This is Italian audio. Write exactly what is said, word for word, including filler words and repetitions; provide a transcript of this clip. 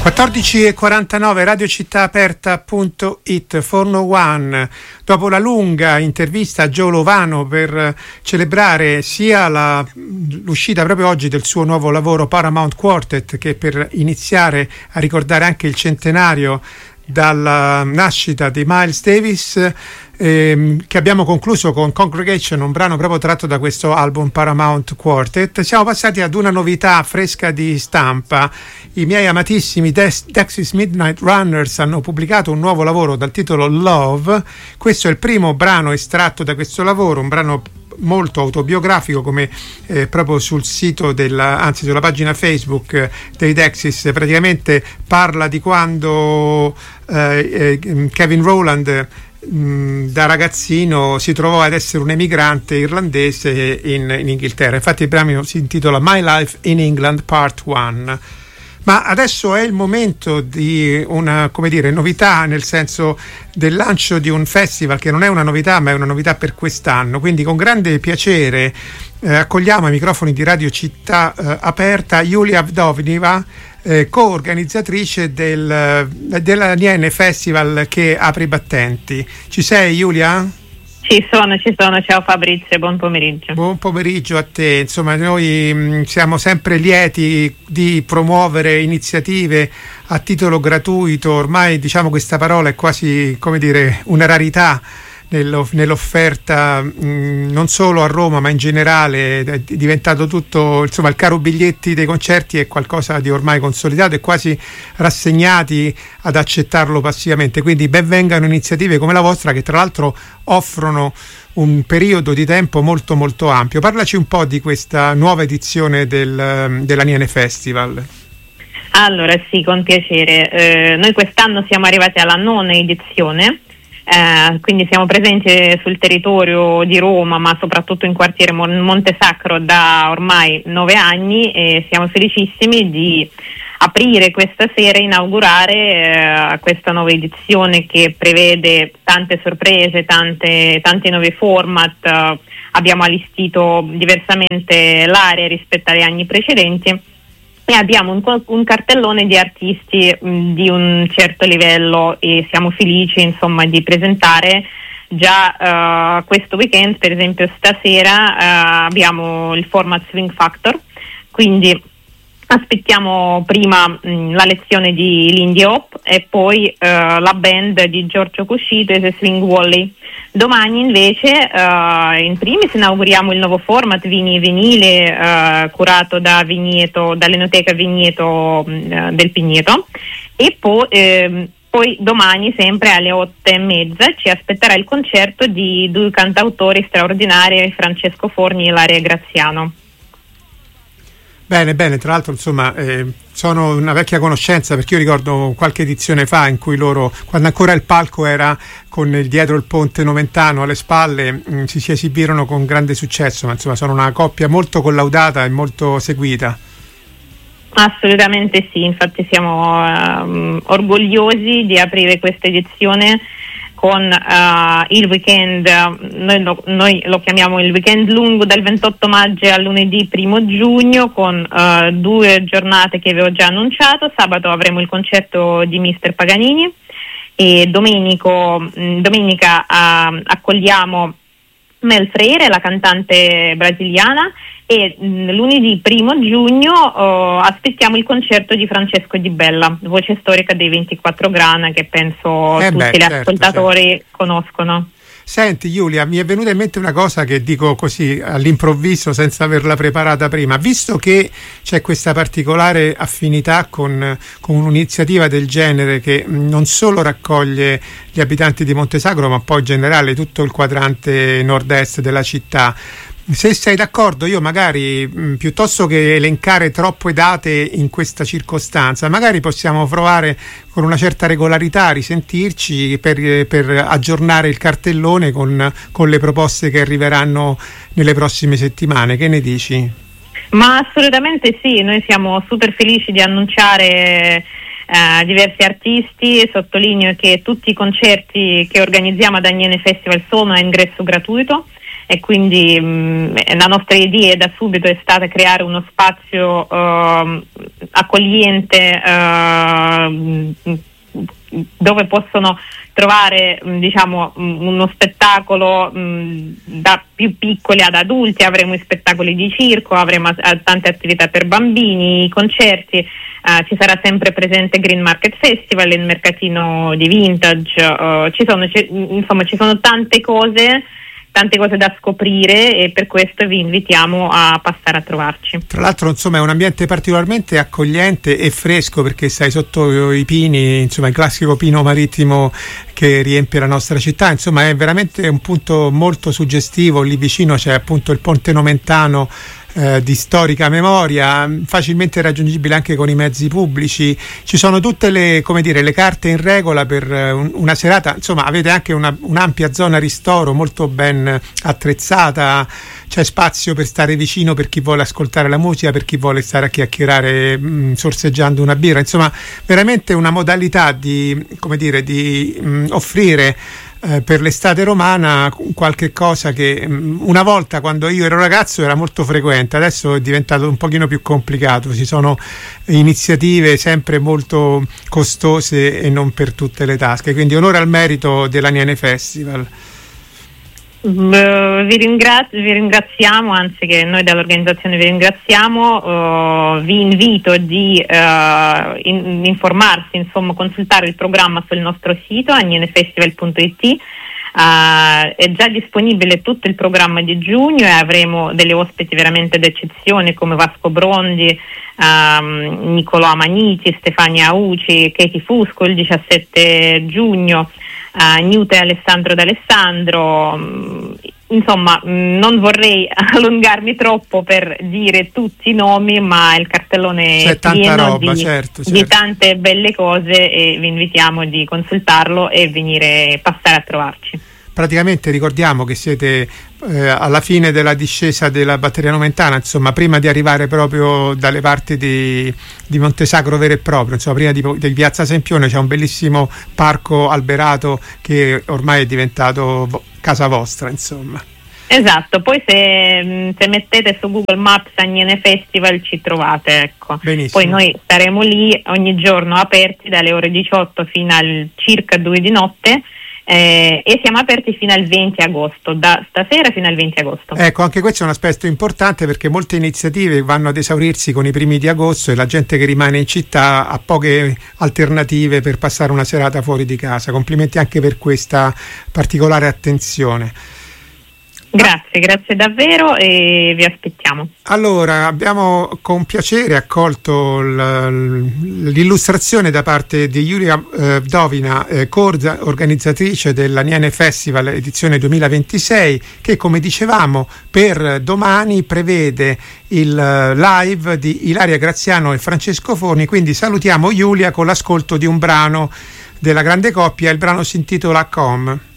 quattordici e quarantanove, radiocittaaperta punto it, Forno One. Dopo la lunga intervista a Joe Lovano per celebrare sia la, l'uscita proprio oggi del suo nuovo lavoro Paramount Quartet, che per iniziare a ricordare anche il centenario dalla nascita di Miles Davis, ehm, che abbiamo concluso con Congregation, un brano proprio tratto da questo album Paramount Quartet. Siamo passati ad una novità fresca di stampa. I miei amatissimi Dex- Dexys Midnight Runners hanno pubblicato un nuovo lavoro dal titolo Love. Questo è il primo brano estratto da questo lavoro, un brano molto autobiografico, come eh, proprio sul sito della, anzi sulla pagina Facebook dei Dexys praticamente parla di quando eh, eh, Kevin Rowland mh, da ragazzino si trovò ad essere un emigrante irlandese in, in Inghilterra. Infatti il brano si intitola My Life in England Part one. Ma adesso è il momento di una, come dire, novità, nel senso del lancio di un festival che non è una novità, ma è una novità per quest'anno. Quindi con grande piacere eh, accogliamo ai microfoni di Radio Città eh, Aperta Yulia Vdovneva, eh, co-organizzatrice del, della N I E N Festival che apre i battenti. Ci sei, Yulia? Ci sono, ci sono, ciao Fabrizio, buon pomeriggio. Buon pomeriggio a te. Insomma, noi mh, siamo sempre lieti di promuovere iniziative a titolo gratuito. Ormai, diciamo, questa parola è quasi, come dire, una rarità nello, nell'offerta, mh, non solo a Roma ma in generale. È diventato tutto, insomma, il caro biglietti dei concerti è qualcosa di ormai consolidato e quasi rassegnati ad accettarlo passivamente. Quindi ben vengano iniziative come la vostra, che tra l'altro offrono un periodo di tempo molto molto ampio. Parlaci un po' di questa nuova edizione del, della N I E N Festival. Allora sì, con piacere. Eh, noi quest'anno siamo arrivati alla nona edizione. Eh, quindi siamo presenti sul territorio di Roma, ma soprattutto in quartiere Mon- Montesacro da ormai nove anni, e siamo felicissimi di aprire questa sera, inaugurare eh, questa nuova edizione che prevede tante sorprese, tante, tanti nuovi format. Eh, abbiamo allestito diversamente l'area rispetto agli anni precedenti e abbiamo un, un cartellone di artisti mh, di un certo livello, e siamo felici, insomma, di presentare già uh, questo weekend. Per esempio stasera uh, abbiamo il format Swing Factor, quindi aspettiamo prima mh, la lezione di Lindy Hop e poi uh, la band di Giorgio Cuscito e The Swing Wally. Domani invece uh, in primis inauguriamo il nuovo format Vini e Vinile, uh, curato da Vigneto, dall'Enoteca Vigneto uh, del Pigneto, e poi, eh, poi domani sempre alle otto e mezza ci aspetterà il concerto di due cantautori straordinari, Francesco Forni e Ilaria Graziano. Bene, bene, tra l'altro insomma eh, sono una vecchia conoscenza, perché io ricordo qualche edizione fa in cui loro, quando ancora il palco era con il, dietro il ponte Noventano alle spalle, mh, si, si esibirono con grande successo, ma insomma sono una coppia molto collaudata e molto seguita. Assolutamente sì, infatti siamo um, orgogliosi di aprire questa edizione con uh, il weekend, noi lo, noi lo chiamiamo il weekend lungo dal ventotto maggio al lunedì primo giugno, con uh, due giornate che avevo già annunciato. Sabato avremo il concerto di mister Paganini e domenico, mh, domenica uh, accogliamo Mel Freire, la cantante brasiliana, e mh, lunedì primo giugno uh, aspettiamo il concerto di Francesco Di Bella, voce storica dei ventiquattro Grana, che penso eh tutti beh, gli certo, ascoltatori certo. conoscono. Senti Giulia, mi è venuta in mente una cosa che dico così all'improvviso senza averla preparata prima. Visto che c'è questa particolare affinità con, con un'iniziativa del genere che non solo raccoglie gli abitanti di Montesacro, ma poi in generale tutto il quadrante nord-est della città, se sei d'accordo, io magari mh, piuttosto che elencare troppe date in questa circostanza, magari possiamo provare con una certa regolarità a risentirci per, per aggiornare il cartellone con, con le proposte che arriveranno nelle prossime settimane. Che ne dici? Ma assolutamente sì, noi siamo super felici di annunciare eh, diversi artisti. Sottolineo che tutti i concerti che organizziamo ad N I E N Festival sono a ingresso gratuito. e quindi mh, la nostra idea da subito è stata creare uno spazio uh, accogliente uh, dove possono trovare diciamo uno spettacolo mh, da più piccoli ad adulti. Avremo spettacoli di circo, avremo a- tante attività per bambini, concerti, uh, ci sarà sempre presente Green Market Festival, il mercatino di vintage, uh, ci sono ci, insomma ci sono tante cose tante cose da scoprire e per questo vi invitiamo a passare a trovarci. Tra l'altro insomma è un ambiente particolarmente accogliente e fresco, perché stai sotto i pini, insomma il classico pino marittimo che riempie la nostra città, insomma è veramente un punto molto suggestivo. Lì vicino c'è appunto il Ponte Nomentano Eh, di storica memoria, facilmente raggiungibile anche con i mezzi pubblici. Ci sono tutte le, come dire, le carte in regola per eh, un, una serata, insomma avete anche una, un'ampia zona ristoro molto ben attrezzata, c'è spazio per stare vicino per chi vuole ascoltare la musica, per chi vuole stare a chiacchierare mh, sorseggiando una birra, insomma veramente una modalità di, come dire, di mh, offrire Eh, per l'estate romana qualche cosa che mh, una volta quando io ero ragazzo era molto frequente, adesso è diventato un pochino più complicato, ci sono iniziative sempre molto costose e non per tutte le tasche, quindi onore al merito dell'Aniene Festival. Uh, vi, ringrazio, vi ringraziamo, anzi che noi dall'organizzazione vi ringraziamo, uh, vi invito di uh, in, informarsi, insomma consultare il programma sul nostro sito anienefestival punto it. Uh, è già disponibile tutto il programma di giugno e avremo delle ospiti veramente d'eccezione come Vasco Brondi, um, Nicolò Amaniti, Stefania Auci, Katie Fusco il diciassette giugno, Uh, Newt e Alessandro D'Alessandro, um, insomma mh, non vorrei allungarmi troppo per dire tutti i nomi, ma il cartellone c'è è tanta pieno roba, di, certo, certo. di tante belle cose e vi invitiamo di consultarlo e venire passare a trovarci. Praticamente ricordiamo che siete eh, alla fine della discesa della batteria nomentana, insomma prima di arrivare proprio dalle parti di, di Montesacro vero e proprio, insomma prima di, di Piazza Sempione c'è un bellissimo parco alberato che ormai è diventato vo- casa vostra, insomma. Esatto, poi se, se mettete su Google Maps Aniene Festival ci trovate, ecco. Benissimo. Poi noi staremo lì ogni giorno aperti dalle ore diciotto fino al circa due di notte. Eh, e siamo aperti fino al venti agosto, da stasera fino al venti agosto. Ecco, anche questo è un aspetto importante perché molte iniziative vanno ad esaurirsi con i primi di agosto e la gente che rimane in città ha poche alternative per passare una serata fuori di casa. Complimenti anche per questa particolare attenzione. Grazie, grazie davvero e vi aspettiamo. Allora, abbiamo con piacere accolto l- l'illustrazione da parte di Giulia eh, Dovina, eh, co-organizzatrice dell'Aniene Festival edizione duemilaventisei, che come dicevamo per domani prevede il live di Ilaria Graziano e Francesco Forni, quindi salutiamo Giulia con l'ascolto di un brano della grande coppia, il brano si intitola Com.